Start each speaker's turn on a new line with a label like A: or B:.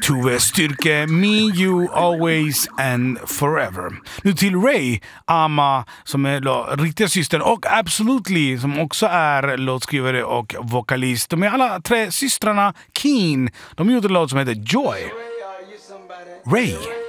A: Tove Styrke, Me, You, Always and Forever. Nu till Ray Ama som är riktiga systern och Absolutely som också är låtskrivare och vokalist. De är alla tre systrarna Keen. De gjorde en låt som heter Joy. Ray.